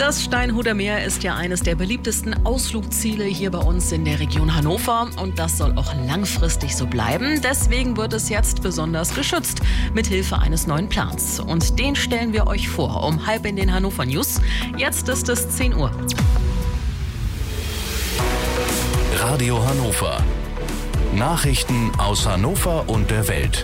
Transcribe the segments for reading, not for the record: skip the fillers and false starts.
Das Steinhuder Meer ist ja eines der beliebtesten Ausflugsziele hier bei uns in der Region Hannover und das soll auch langfristig so bleiben. Deswegen wird es jetzt besonders geschützt mit Hilfe eines neuen Plans. Und den stellen wir euch vor um 12:30 in den Hannover News. Jetzt ist es 10 Uhr. Radio Hannover. Nachrichten aus Hannover und der Welt.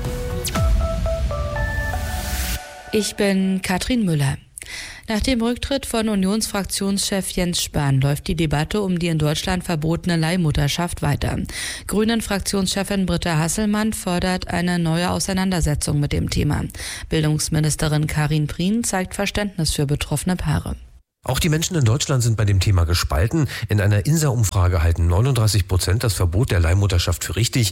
Ich bin Katrin Müller. Nach dem Rücktritt von Unionsfraktionschef Jens Spahn läuft die Debatte um die in Deutschland verbotene Leihmutterschaft weiter. Grünen-Fraktionschefin Britta Hasselmann fordert eine neue Auseinandersetzung mit dem Thema. Bildungsministerin Karin Prien zeigt Verständnis für betroffene Paare. Auch die Menschen in Deutschland sind bei dem Thema gespalten. In einer INSA-Umfrage halten 39% das Verbot der Leihmutterschaft für richtig,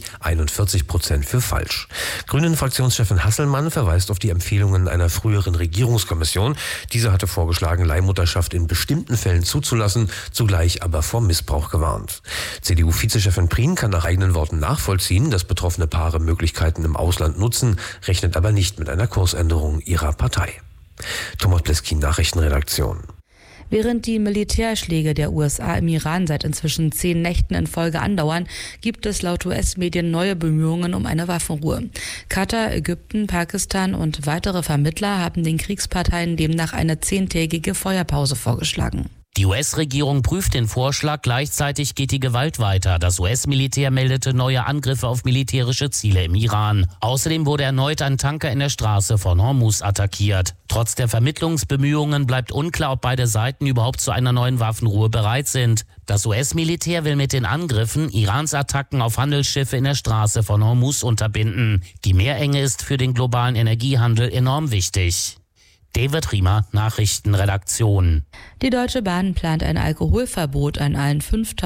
41% für falsch. Grünen-Fraktionschefin Hasselmann verweist auf die Empfehlungen einer früheren Regierungskommission. Diese hatte vorgeschlagen, Leihmutterschaft in bestimmten Fällen zuzulassen, zugleich aber vor Missbrauch gewarnt. CDU-Vizechefin Prien kann nach eigenen Worten nachvollziehen, dass betroffene Paare Möglichkeiten im Ausland nutzen, rechnet aber nicht mit einer Kursänderung ihrer Partei. Thomas Pleskin, Nachrichtenredaktion. Während die Militärschläge der USA im Iran seit inzwischen 10 Nächten in Folge andauern, gibt es laut US-Medien neue Bemühungen um eine Waffenruhe. Katar, Ägypten, Pakistan und weitere Vermittler haben den Kriegsparteien demnach eine 10-tägige Feuerpause vorgeschlagen. Die US-Regierung prüft den Vorschlag, gleichzeitig geht die Gewalt weiter. Das US-Militär meldete neue Angriffe auf militärische Ziele im Iran. Außerdem wurde erneut ein Tanker in der Straße von Hormuz attackiert. Trotz der Vermittlungsbemühungen bleibt unklar, ob beide Seiten überhaupt zu einer neuen Waffenruhe bereit sind. Das US-Militär will mit den Angriffen Irans Attacken auf Handelsschiffe in der Straße von Hormuz unterbinden. Die Meerenge ist für den globalen Energiehandel enorm wichtig. David Riemer, Nachrichtenredaktion. Die Deutsche Bahn plant ein Alkoholverbot an allen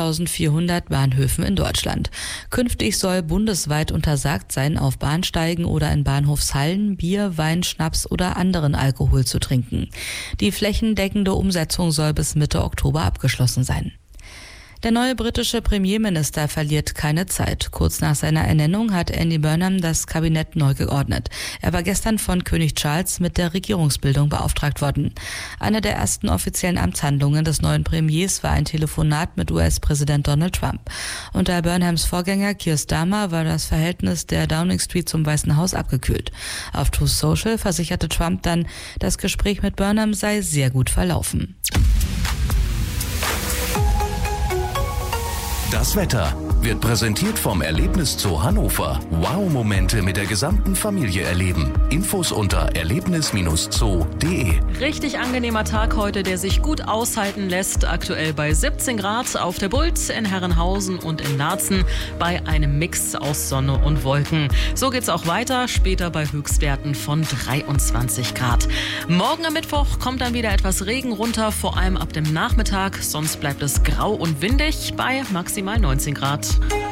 5.400 Bahnhöfen in Deutschland. Künftig soll bundesweit untersagt sein, auf Bahnsteigen oder in Bahnhofshallen Bier, Wein, Schnaps oder anderen Alkohol zu trinken. Die flächendeckende Umsetzung soll bis Mitte Oktober abgeschlossen sein. Der neue britische Premierminister verliert keine Zeit. Kurz nach seiner Ernennung hat Andy Burnham das Kabinett neu geordnet. Er war gestern von König Charles mit der Regierungsbildung beauftragt worden. Eine der ersten offiziellen Amtshandlungen des neuen Premiers war ein Telefonat mit US-Präsident Donald Trump. Unter Burnhams Vorgänger Keir Starmer war das Verhältnis der Downing Street zum Weißen Haus abgekühlt. Auf Truth Social versicherte Trump dann, das Gespräch mit Burnham sei sehr gut verlaufen. Das Wetter wird präsentiert vom Erlebniszoo Hannover. Wow-Momente mit der gesamten Familie erleben. Infos unter erlebnis-zoo.de. Richtig angenehmer Tag heute, der sich gut aushalten lässt. Aktuell bei 17 Grad auf der Bult, in Herrenhausen und in Laatzen bei einem Mix aus Sonne und Wolken. So geht's auch weiter, später bei Höchstwerten von 23 Grad. Morgen am Mittwoch kommt dann wieder etwas Regen runter, vor allem ab dem Nachmittag. Sonst bleibt es grau und windig bei maximal 19 Grad.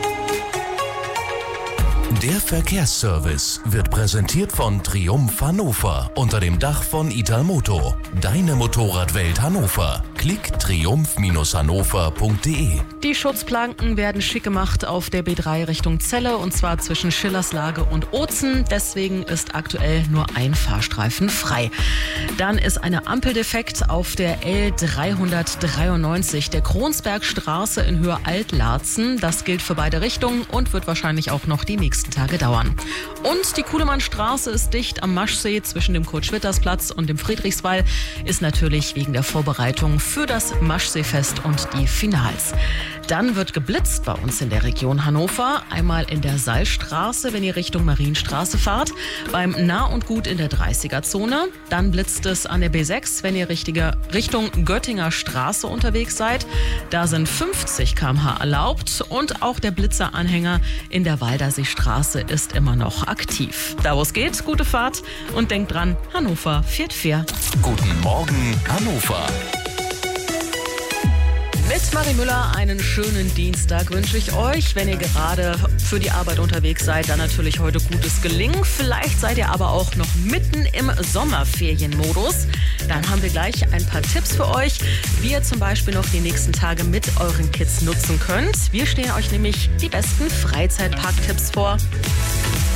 Der Verkehrsservice wird präsentiert von Triumph Hannover unter dem Dach von Italmoto. Deine Motorradwelt Hannover. Klick triumph-hannover.de. Die Schutzplanken werden schick gemacht auf der B3 Richtung Celle und zwar zwischen Schillerslage und Ozen. Deswegen ist aktuell nur ein Fahrstreifen frei. Dann ist eine Ampel defekt auf der L393 der Kronsbergstraße in Höhe Alt-Laatzen. Das gilt für beide Richtungen und wird wahrscheinlich auch noch die nächsten Tage dauern. Und die Kuhlemannstraße ist dicht am Maschsee zwischen dem Kurt-Schwitters-Platz und dem Friedrichswall. Ist natürlich wegen der Vorbereitung für das Maschseefest und die Finals. Dann wird geblitzt bei uns in der Region Hannover. Einmal in der Sallstraße, wenn ihr Richtung Marienstraße fahrt. Beim Nah und Gut in der 30er-Zone. Dann blitzt es an der B6, wenn ihr Richtung Göttinger Straße unterwegs seid. Da sind 50 km/h erlaubt. Und auch der Blitzeranhänger in der Walderseestraße ist immer noch aktiv. Da wo es geht, gute Fahrt. Und denkt dran, Hannover fährt fair. Guten Morgen, Hannover. Mit Marie Müller einen schönen Dienstag wünsche ich euch. Wenn ihr gerade für die Arbeit unterwegs seid, dann natürlich heute gutes Gelingen. Vielleicht seid ihr aber auch noch mitten im Sommerferienmodus. Dann haben wir gleich ein paar Tipps für euch, wie ihr zum Beispiel noch die nächsten Tage mit euren Kids nutzen könnt. Wir stellen euch nämlich die besten Freizeitparktipps vor.